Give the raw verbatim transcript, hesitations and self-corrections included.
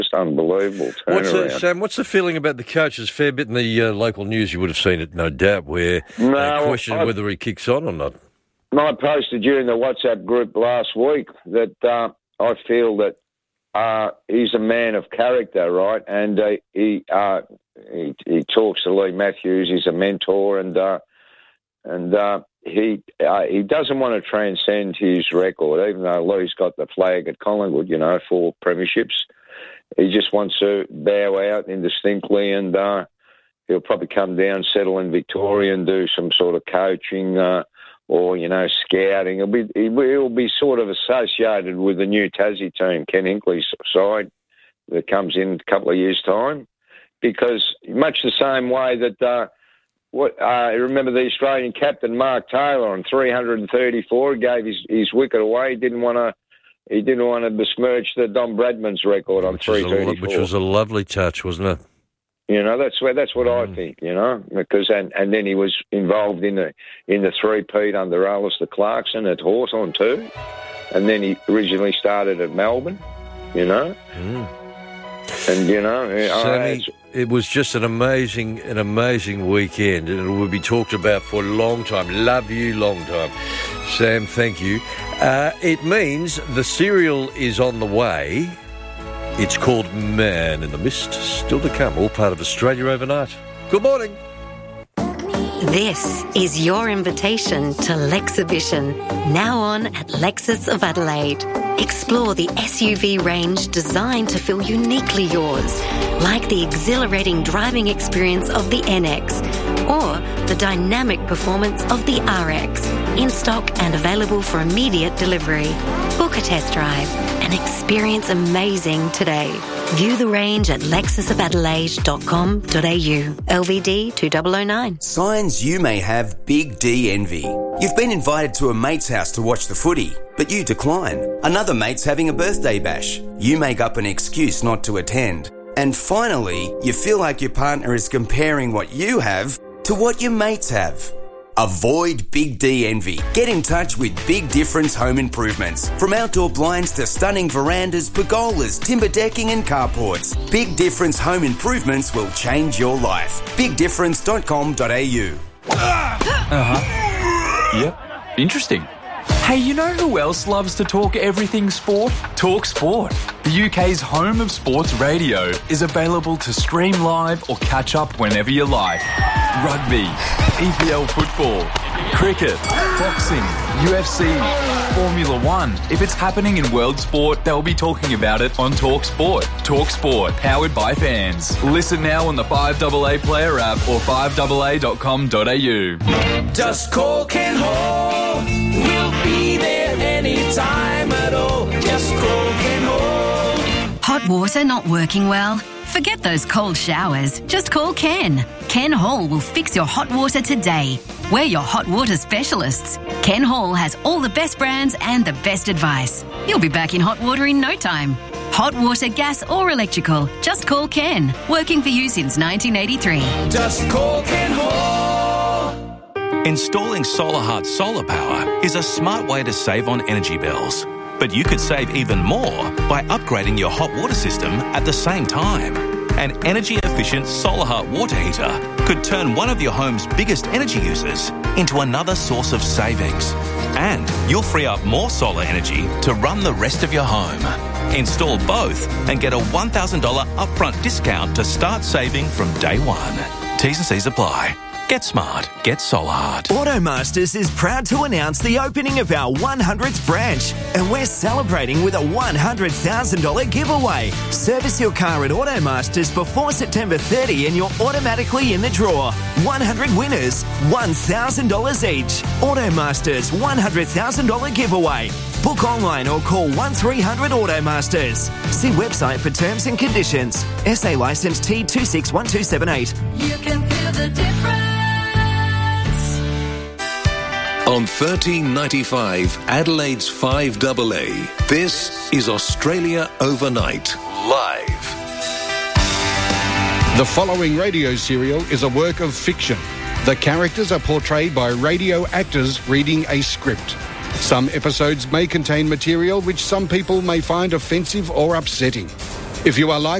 just unbelievable turnaround. What's the, Sam, what's the feeling about the coach? There's a fair bit in the uh, local news. You would have seen it, no doubt, where no, they question I, whether he kicks on or not. I posted during the WhatsApp group last week that uh, I feel that uh, he's a man of character, right? And uh, he, uh, he he talks to Lee Matthews. He's a mentor, and uh, and uh, he uh, he doesn't want to transcend his record, even though Lee's got the flag at Collingwood, you know, for premierships. He just wants to bow out indistinctly, and uh, he'll probably come down, settle in Victoria, and do some sort of coaching uh, or, you know, scouting. He'll be he'll be sort of associated with the new Tassie team, Ken Hinkley's side, that comes in a couple of years' time, because much the same way that uh, what uh, remember the Australian captain Mark Taylor on three hundred thirty-four gave his, his wicket away. He didn't want to. He didn't want to besmirch the Don Bradman's record on three thirty-four, which was a lovely touch, wasn't it? You know, that's where that's what mm. I think. You know, because and, and then he was involved in the in the three-peat under Alistair Clarkson at Hawthorn too, and then he originally started at Melbourne. You know, mm. and you know, Sammy, I, it was just an amazing, an amazing weekend, and it will be talked about for a long time. Love you, long time, Sam. Thank you. Uh, it means the cereal is on the way. It's called Man in the Mist, still to come, all part of Australia Overnight. Good morning. This is your invitation to Lexibition, now on at Lexus of Adelaide. Explore the S U V range designed to feel uniquely yours, like the exhilarating driving experience of the N X or the dynamic performance of the R X. In stock and available for immediate delivery. Book a test drive and experience amazing today. View the range at lexus of adelaide dot com dot a u. L V D two thousand nine. Signs you may have Big D envy. You've been invited to a mate's house to watch the footy, but you decline. Another mate's having a birthday bash. You make up an excuse not to attend. And finally, you feel like your partner is comparing what you have to what your mates have. Avoid Big D envy. Get in touch with Big Difference Home Improvements. From outdoor blinds to stunning verandas, pergolas, timber decking and carports, Big Difference Home Improvements will change your life. big difference dot com dot a u. Uh-huh. Yep. Interesting. Hey, you know who else loves to talk everything sport? Talk Sport. The U K's home of sports radio is available to stream live or catch up whenever you like. Rugby, E P L football, cricket, boxing, U F C, Formula One. If it's happening in world sport, they'll be talking about it on Talk Sport. Talk Sport, powered by fans. Listen now on the five A A Player app or five A A dot com dot a u. Just call Ken Hall. We'll be there anytime at all. Just call Ken Hall. Hot water not working well? Forget those cold showers. Just call Ken. Ken Hall will fix your hot water today. We're your hot water specialists. Ken Hall has all the best brands and the best advice. You'll be back in hot water in no time. Hot water, gas or electrical. Just call Ken. Working for you since nineteen eighty-three. Just call Ken Hall. Installing SolarHeart solar power is a smart way to save on energy bills. But you could save even more by upgrading your hot water system at the same time. An energy-efficient SolarHeart water heater could turn one of your home's biggest energy users into another source of savings. And you'll free up more solar energy to run the rest of your home. Install both and get a one thousand dollars upfront discount to start saving from day one. T's and C's apply. Get smart. Get SolarHeart. Automasters is proud to announce the opening of our one hundredth branch, and we're celebrating with a one hundred thousand dollars giveaway. Service your car at Automasters before September thirtieth and you're automatically in the draw. one hundred winners, one thousand dollars each. Automasters one hundred thousand dollars giveaway. Book online or call one three hundred Automasters. See website for terms and conditions. S A licence T two six one two seven eight. You can feel the difference. On thirteen ninety-five, Adelaide's five A A, this is Australia Overnight, live. The following radio serial is a work of fiction. The characters are portrayed by radio actors reading a script. Some episodes may contain material which some people may find offensive or upsetting. If you are like